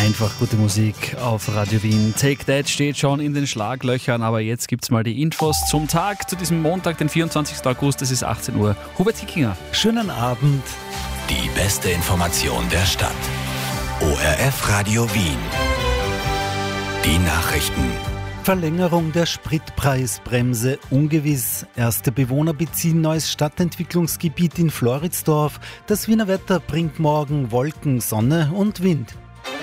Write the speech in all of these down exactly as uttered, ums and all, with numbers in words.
Einfach gute Musik auf Radio Wien. Take That steht schon in den Schlaglöchern, aber jetzt gibt's mal die Infos zum Tag, zu diesem Montag, den vierundzwanzigsten August, es ist achtzehn Uhr. Hubert Hickinger. Schönen Abend. Die beste Information der Stadt. O R F Radio Wien. Die Nachrichten. Verlängerung der Spritpreisbremse ungewiss. Erste Bewohner beziehen neues Stadtentwicklungsgebiet in Floridsdorf. Das Wiener Wetter bringt morgen Wolken, Sonne und Wind.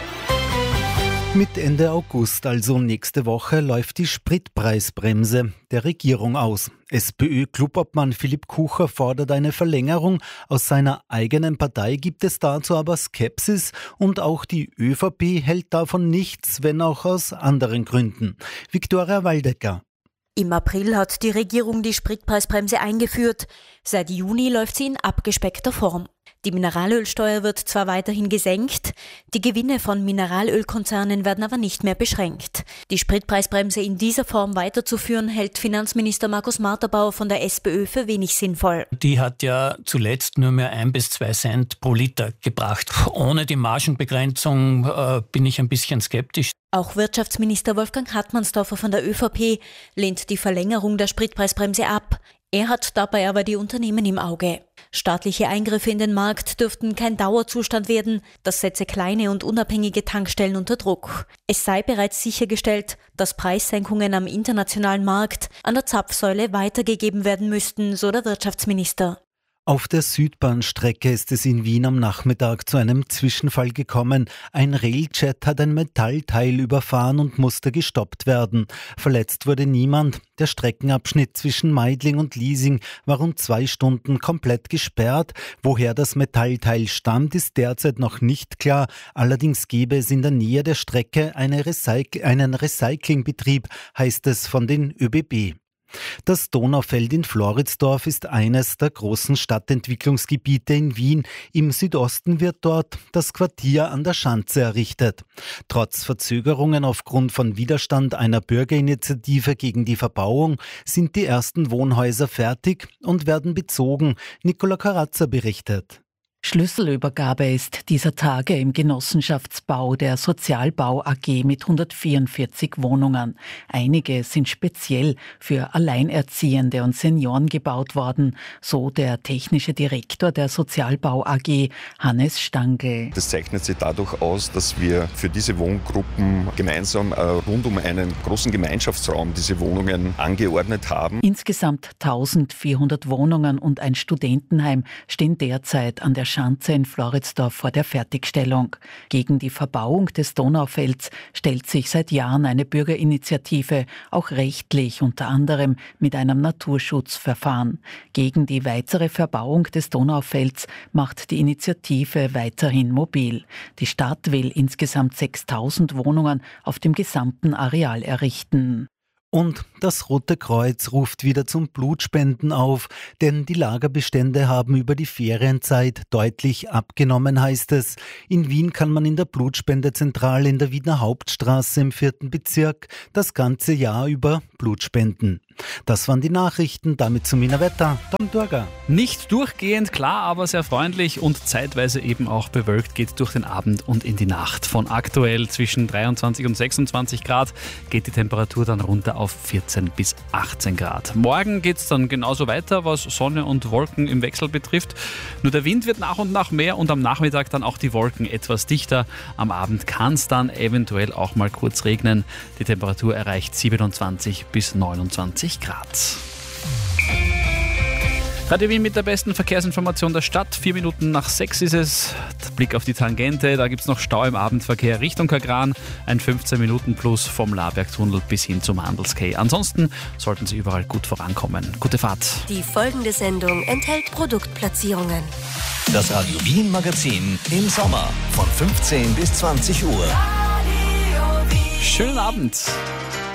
Mit Ende August, also nächste Woche, läuft die Spritpreisbremse der Regierung aus. SPÖ-Clubobmann Philipp Kucher fordert eine Verlängerung. Aus seiner eigenen Partei gibt es dazu aber Skepsis und auch die ÖVP hält davon nichts, wenn auch aus anderen Gründen. Viktoria Waldecker. Im April hat die Regierung die Spritpreisbremse eingeführt. Seit Juni läuft sie in abgespeckter Form. Die Mineralölsteuer wird zwar weiterhin gesenkt, die Gewinne von Mineralölkonzernen werden aber nicht mehr beschränkt. Die Spritpreisbremse in dieser Form weiterzuführen, hält Finanzminister Markus Marterbauer von der SPÖ für wenig sinnvoll. Die hat ja zuletzt nur mehr ein bis zwei Cent pro Liter gebracht. Ohne die Margenbegrenzung äh, bin ich ein bisschen skeptisch. Auch Wirtschaftsminister Wolfgang Hartmannsdorfer von der ÖVP lehnt die Verlängerung der Spritpreisbremse ab. Er hat dabei aber die Unternehmen im Auge. Staatliche Eingriffe in den Markt dürften kein Dauerzustand werden. Das setze kleine und unabhängige Tankstellen unter Druck. Es sei bereits sichergestellt, dass Preissenkungen am internationalen Markt an der Zapfsäule weitergegeben werden müssten, so der Wirtschaftsminister. Auf der Südbahnstrecke ist es in Wien am Nachmittag zu einem Zwischenfall gekommen. Ein Railjet hat ein Metallteil überfahren und musste gestoppt werden. Verletzt wurde niemand. Der Streckenabschnitt zwischen Meidling und Liesing war rund zwei Stunden komplett gesperrt. Woher das Metallteil stammt, ist derzeit noch nicht klar. Allerdings gäbe es in der Nähe der Strecke eine Recyc- einen Recyclingbetrieb, heißt es von den ÖBB. Das Donaufeld in Floridsdorf ist eines der großen Stadtentwicklungsgebiete in Wien. Im Südosten wird dort das Quartier an der Schanze errichtet. Trotz Verzögerungen aufgrund von Widerstand einer Bürgerinitiative gegen die Verbauung sind die ersten Wohnhäuser fertig und werden bezogen. Nicola Karazza berichtet. Schlüsselübergabe ist dieser Tage im Genossenschaftsbau der Sozialbau A G mit hundertvierundvierzig Wohnungen. Einige sind speziell für Alleinerziehende und Senioren gebaut worden, so der technische Direktor der Sozialbau A G, Hannes Stangl. Das zeichnet sich dadurch aus, dass wir für diese Wohngruppen gemeinsam äh, rund um einen großen Gemeinschaftsraum diese Wohnungen angeordnet haben. Insgesamt eintausendvierhundert Wohnungen und ein Studentenheim stehen derzeit an der Schanze in Floridsdorf vor der Fertigstellung. Gegen die Verbauung des Donaufelds stellt sich seit Jahren eine Bürgerinitiative, auch rechtlich unter anderem mit einem Naturschutzverfahren. Gegen die weitere Verbauung des Donaufelds macht die Initiative weiterhin mobil. Die Stadt will insgesamt sechstausend Wohnungen auf dem gesamten Areal errichten. Und das Rote Kreuz ruft wieder zum Blutspenden auf, denn die Lagerbestände haben über die Ferienzeit deutlich abgenommen, heißt es. In Wien kann man in der Blutspendezentrale in der Wiener Hauptstraße im vierten Bezirk das ganze Jahr über Blut spenden. Das waren die Nachrichten, damit zum Wiener Wetter. Tom Durger. Nicht durchgehend klar, aber sehr freundlich und zeitweise eben auch bewölkt geht durch den Abend und in die Nacht. Von aktuell zwischen dreiundzwanzig und sechsundzwanzig Grad geht die Temperatur dann runter auf vierzehn bis achtzehn Grad. Morgen geht es dann genauso weiter, was Sonne und Wolken im Wechsel betrifft. Nur der Wind wird nach und nach mehr und am Nachmittag dann auch die Wolken etwas dichter. Am Abend kann es dann eventuell auch mal kurz regnen. Die Temperatur erreicht siebenundzwanzig bis neunundzwanzig Grad. Radio Wien mit der besten Verkehrsinformation der Stadt. Vier Minuten nach sechs ist es. Blick auf die Tangente. Da gibt es noch Stau im Abendverkehr Richtung Kagran. Ein fünfzehn Minuten plus vom Labergtunnel bis hin zum Handelskay. Ansonsten sollten Sie überall gut vorankommen. Gute Fahrt. Die folgende Sendung enthält Produktplatzierungen. Das Radio Wien Magazin im Sommer von fünfzehn bis zwanzig Uhr. Schönen Abend.